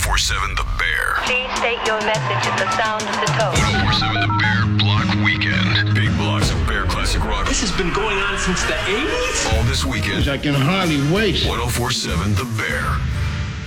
1047 The Bear. Please state your message at the sound of the tone. 1047 The Bear Block Weekend. Big blocks of Bear classic rock. This has been going on since the 80s? All this weekend. I can hardly wait. 1047 The Bear.